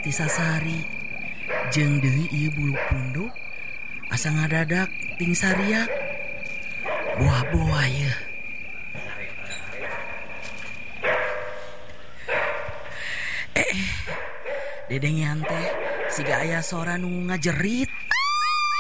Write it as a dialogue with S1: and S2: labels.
S1: ti Sasari. Jeung deui ieu bulu punduk asa ngadadak ting sariak. Boa-boa ieu. Dedengian teh siga aya sora nu ngajerit.